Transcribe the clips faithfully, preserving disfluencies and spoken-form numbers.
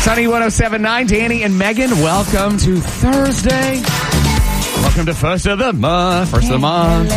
Sunny one oh seven point nine, Danny and Megan, welcome to Thursday. Welcome to first of the month. First of the month.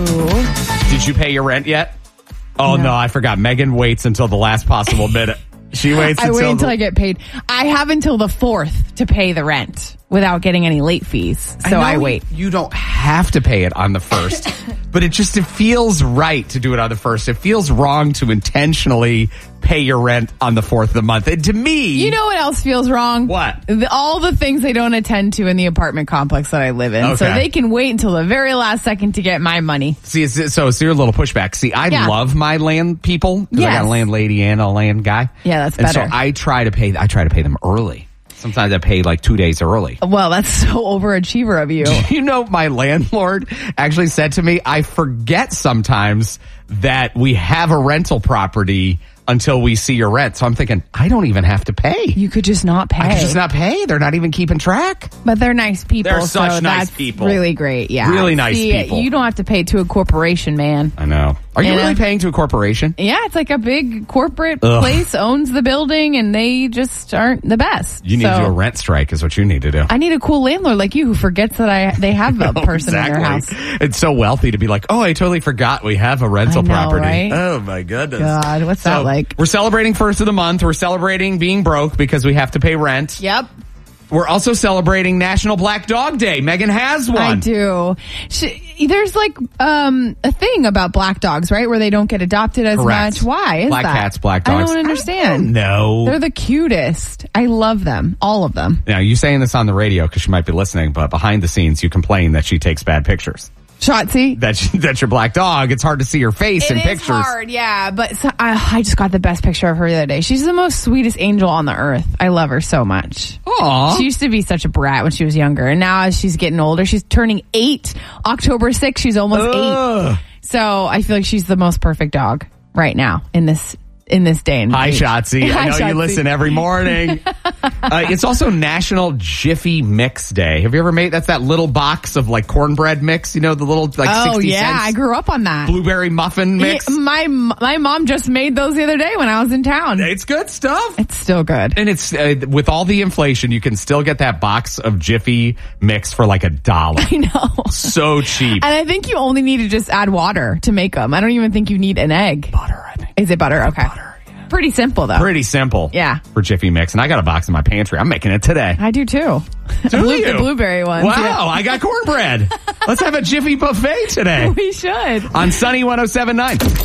Hello. Did you pay your rent yet? Oh, no, No. I forgot. Megan waits until the last possible minute. She waits I until... wait until the- I get paid. I have until the fourth to pay the rent without getting any late fees. So know I, you- wait. You don't have to pay it on the first, but it just, it feels right to do it on the first. It feels wrong to intentionally pay your rent on the fourth of the month. And to me... You know what else feels wrong? What? The, all the things they don't attend to in the apartment complex that I live in. So Okay. they can wait until the very last second to get my money. See, it's, so it's your little pushback. See, I Yeah. love my land people because I got Yes. a landlady and a land guy. Yeah, that's and better. so I try to pay. I try to pay them early. Sometimes I pay like two days early. Well, that's so overachiever of you. You know, my landlord actually said to me, I forget sometimes that we have a rental property until we see your rent. So I'm thinking, I don't even have to pay. You could just not pay. I can just not pay. They're not even keeping track. But they're nice people. They're such so nice that's people. Really great. Yeah. Really nice See, people. You don't have to pay to a corporation, man. I know. Are you Yeah. really paying to a corporation? Yeah, it's like a big corporate Ugh. place owns the building and they just aren't the best. You need So to do a rent strike is what you need to do. I need a cool landlord like you who forgets that I they have a person in their house. It's so wealthy to be like, oh, I totally forgot we have a rental I know, property. right? Oh, my goodness. God, what's that So, like? We're celebrating first of the month. We're celebrating being broke because we have to pay rent. Yep. We're also celebrating National Black Dog Day. Megan has one. I do. She, there's like um, a thing about black dogs, right? Where they don't get adopted as Correct. much. Why is Black that? cats, black I dogs. don't understand. No. They're the cutest. I love them. All of them. Now, you saying this on the radio because she might be listening, but behind the scenes, you complain that she takes bad pictures. Shotzi? That she, that's your black dog. It's hard to see her face in It is pictures. hard, yeah. But so, I, I just got the best picture of her the other day. She's the most sweetest angel on the earth. I love her so much. Aw. She used to be such a brat when she was younger, and now as she's getting older, she's turning eight. October sixth, she's almost Ugh. eight. So I feel like she's the most perfect dog right now in this in this day and Hi, age. Shotzi. I Hi, know you Shotzi. listen every morning. uh, it's also National Jiffy Mix Day. Have you ever made, that's that little box of like cornbread mix, you know, the little like Oh sixty yeah, cents I grew up on that. blueberry muffin mix. Yeah, my my mom just made those the other day when I was in town. It's good stuff. It's still good. And it's, uh, with all the inflation, you can still get that box of Jiffy Mix for like a dollar. I know. So cheap. And I think you only need to just add water to make them. I don't even think you need an egg. Butter, I think. Is it butter? Okay. Butter, yeah. Pretty simple though. Pretty simple. Yeah. For Jiffy Mix. And I got a box in my pantry. I'm making it today. I do too. Do the, blue, you? the blueberry ones. Wow, yeah. I got cornbread. Let's have a Jiffy buffet today. We should. On Sunny one oh seven point nine.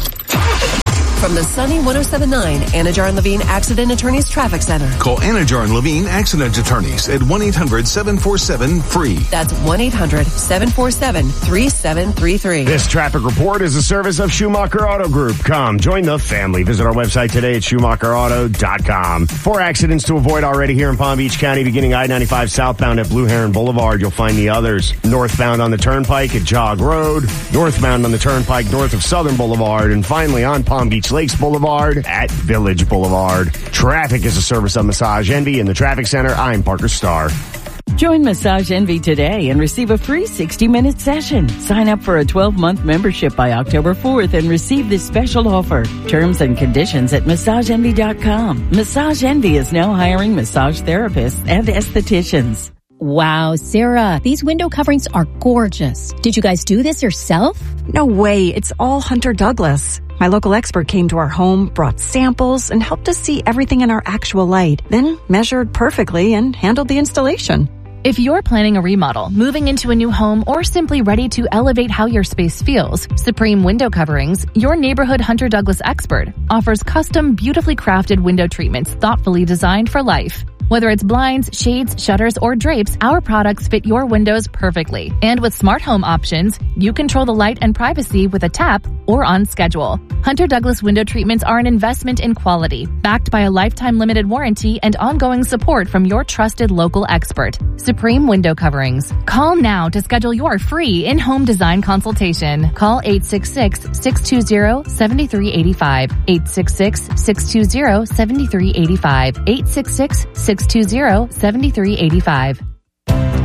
From the Sunny one oh seven point nine Anajar and Levine Accident Attorneys Traffic Center. Call Anajar and Levine Accident Attorneys at one eight hundred seven four seven free. That's one eight hundred seven four seven three seven three three. This traffic report is a service of Schumacher Auto Group. Come, join the family. Visit our website today at schumacher auto dot com. Four accidents to avoid already here in Palm Beach County, beginning I ninety-five southbound at Blue Heron Boulevard. You'll find the others. Northbound on the Turnpike at Jog Road. Northbound on the Turnpike north of Southern Boulevard. And finally on Palm Beach Lakes Boulevard at Village Boulevard. Traffic is a service of Massage Envy in the Traffic Center. I'm Parker Starr. Join Massage Envy today and receive a free sixty-minute session. Sign up for a twelve-month membership by October fourth and receive this special offer. Terms and conditions at massage envy dot com. Massage Envy is now hiring massage therapists and estheticians. Wow, Sarah, these window coverings are gorgeous. Did you guys do this yourself? No way. It's all Hunter Douglas. My local expert came to our home, brought samples, and helped us see everything in our actual light, then measured perfectly and handled the installation. If you're planning a remodel, moving into a new home, or simply ready to elevate how your space feels, Supreme Window Coverings, your neighborhood Hunter Douglas expert, offers custom, beautifully crafted window treatments thoughtfully designed for life. Whether it's blinds, shades, shutters, or drapes, our products fit your windows perfectly. And with smart home options, you control the light and privacy with a tap or on schedule. Hunter Douglas window treatments are an investment in quality, backed by a lifetime limited warranty and ongoing support from your trusted local expert, Supreme Window Coverings. Call now to schedule your free in-home design consultation. Call eight six six, six two zero, seven three eight five, eight six six, six two zero, seven three eight five, eight six six, six two zero, seven three eight five.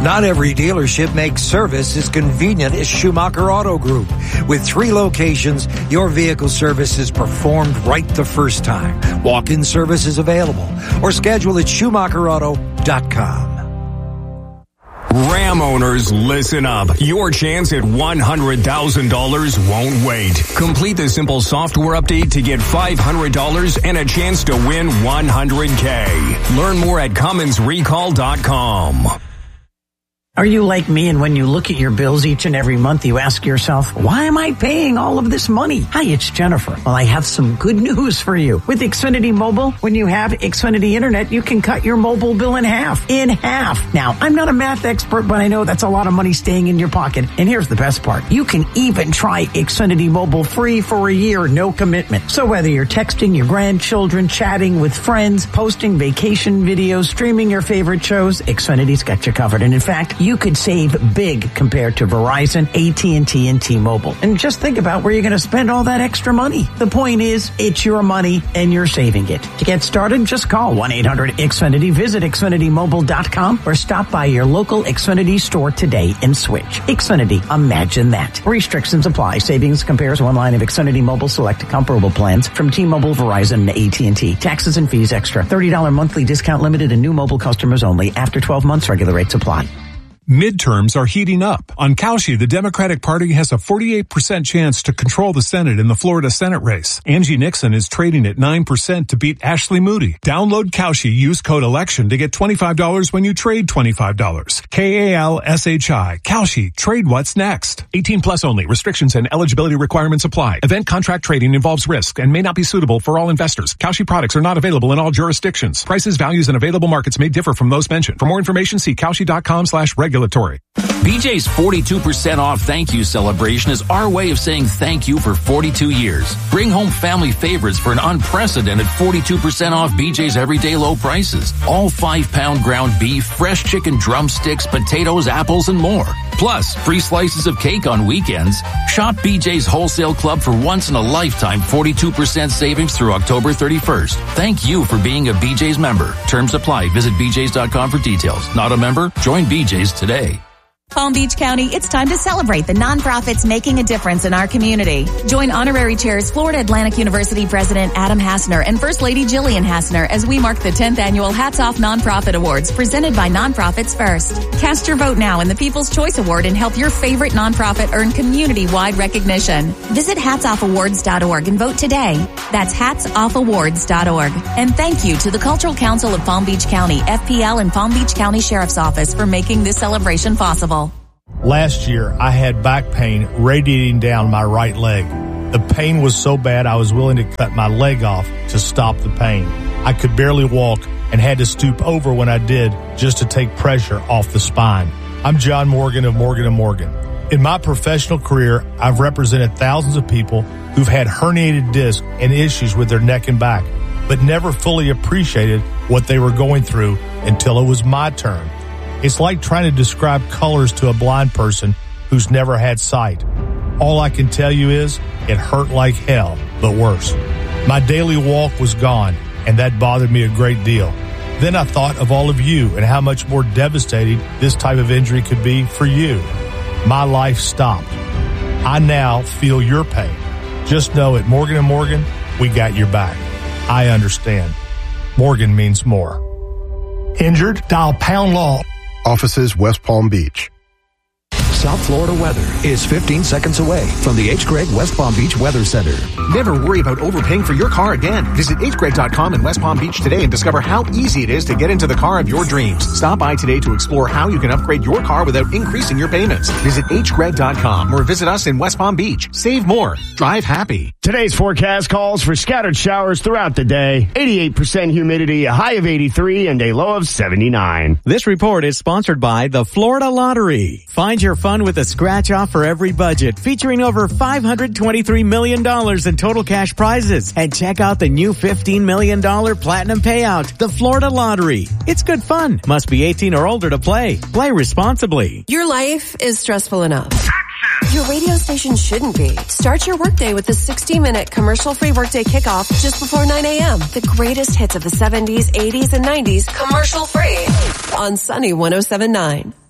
Not every dealership makes service as convenient as Schumacher Auto Group. With three locations, your vehicle service is performed right the first time. Walk-in service is available or schedule at Schumacher Auto dot com. Ram owners, listen up. Your chance at one hundred thousand dollars won't wait. Complete the simple software update to get five hundred dollars and a chance to win one hundred K. Learn more at Cummins Recall dot com. Are you like me, and when you look at your bills each and every month, you ask yourself, why am I paying all of this money? Hi, it's Jennifer. Well, I have some good news for you. With Xfinity Mobile, when you have Xfinity Internet, you can cut your mobile bill in half. In half. Now, I'm not a math expert, but I know that's a lot of money staying in your pocket. And here's the best part. You can even try Xfinity Mobile free for a year, no commitment. So whether you're texting your grandchildren, chatting with friends, posting vacation videos, streaming your favorite shows, Xfinity's got you covered. And in fact, you could save big compared to Verizon, A T and T, and T-Mobile. And just think about where you're going to spend all that extra money. The point is, it's your money and you're saving it. To get started, just call one eight hundred X Finity, visit Xfinity Mobile dot com, or stop by your local Xfinity store today and switch. Xfinity, imagine that. Restrictions apply. Savings compares one line of Xfinity Mobile select comparable plans from T-Mobile, Verizon, and A T and T. Taxes and fees extra. thirty dollars monthly discount limited and new mobile customers only. After twelve months, regular rates apply. Midterms are heating up. On Cauchy, the Democratic Party has a forty-eight percent chance to control the Senate in the Florida Senate race. Angie Nixon is trading at nine percent to beat Ashley Moody. Download Cauchy, use code ELECTION to get twenty-five dollars when you trade twenty-five dollars. K A L S H I. Cauchy. Trade what's next. eighteen plus only. Restrictions and eligibility requirements apply. Event contract trading involves risk and may not be suitable for all investors. Cauchy products are not available in all jurisdictions. Prices, values, and available markets may differ from those mentioned. For more information, see Cauchy.com slash regulatory. B J's forty-two percent off thank you celebration is our way of saying thank you for forty-two years. Bring home family favorites for an unprecedented forty-two percent off B J's everyday low prices. All five pound ground beef, fresh chicken drumsticks, potatoes, apples, and more. Plus, free slices of cake on weekends. Shop B J's Wholesale Club for once in a lifetime forty-two percent savings through October thirty-first. Thank you for being a B J's member. Terms apply. Visit B J's dot com for details. Not a member? Join B J's today. Palm Beach County, it's time to celebrate the nonprofits making a difference in our community. Join honorary chairs Florida Atlantic University President Adam Hassner and First Lady Jillian Hassner as we mark the tenth annual Hats Off Nonprofit Awards presented by Nonprofits First. Cast your vote now in the People's Choice Award and help your favorite nonprofit earn community-wide recognition. Visit hats off awards dot org and vote today. That's hats off awards dot org. And thank you to the Cultural Council of Palm Beach County, F P L, and Palm Beach County Sheriff's Office for making this celebration possible. Last year, I had back pain radiating down my right leg. The pain was so bad I was willing to cut my leg off to stop the pain. I could barely walk and had to stoop over when I did just to take pressure off the spine. I'm John Morgan of Morgan and Morgan. In my professional career, I've represented thousands of people who've had herniated discs and issues with their neck and back, but never fully appreciated what they were going through until it was my turn. It's like trying to describe colors to a blind person who's never had sight. All I can tell you is it hurt like hell, but worse. My daily walk was gone, and that bothered me a great deal. Then I thought of all of you and how much more devastating this type of injury could be for you. My life stopped. I now feel your pain. Just know at Morgan and Morgan, we got your back. I understand. Morgan means more. Injured? Dial Pound Law. Offices West Palm Beach. South Florida weather is fifteen seconds away from the H. Gregg West Palm Beach Weather Center. Never worry about overpaying for your car again. Visit H Gregg dot com in West Palm Beach today and discover how easy it is to get into the car of your dreams. Stop by today to explore how you can upgrade your car without increasing your payments. Visit H Gregg dot com or visit us in West Palm Beach. Save more. Drive happy. Today's forecast calls for scattered showers throughout the day, eighty-eight percent humidity, a high of eighty-three, and a low of seventy-nine. This report is sponsored by the Florida Lottery. Find your fun with a scratch off for every budget, featuring over five hundred twenty-three million dollars in total cash prizes. And check out the new fifteen million dollars platinum payout, the Florida Lottery. It's good fun. Must be eighteen or older to play. Play responsibly. Your life is stressful enough. Your radio station shouldn't be. Start your workday with the sixty-minute commercial-free workday kickoff just before nine a.m. The greatest hits of the seventies, eighties, and nineties commercial-free on Sunny one oh seven point nine.